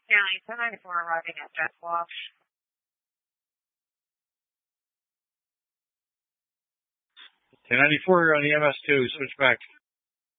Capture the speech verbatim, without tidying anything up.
County, ten ninety-four arriving at Death Watch. ten ninety-four, you're on the M S two, switch back.